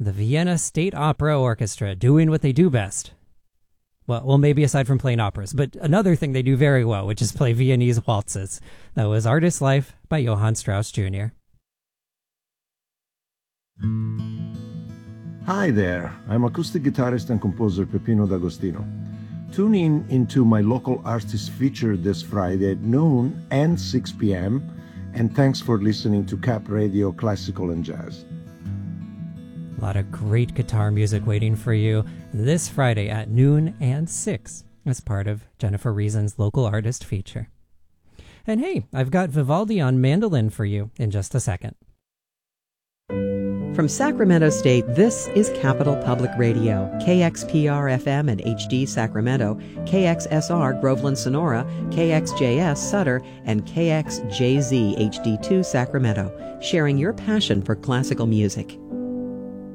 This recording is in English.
The Vienna State Opera Orchestra, doing what they do best. Well, maybe aside from playing operas, but another thing they do very well, which is play Viennese waltzes. That was Artist's Life by Johann Strauss Jr. Hi there, I'm acoustic guitarist and composer Peppino D'Agostino. Tune in into my local artist feature this Friday at noon and 6 p.m. And thanks for listening to Cap Radio Classical and Jazz. A lot of great guitar music waiting for you this Friday at noon and 6 as part of Jennifer Reason's local artist feature. And hey, I've got Vivaldi on mandolin for you in just a second. From Sacramento State, this is Capital Public Radio, KXPR-FM and HD Sacramento, KXSR Groveland Sonora, KXJS Sutter, and KXJZ HD2 Sacramento, sharing your passion for classical music.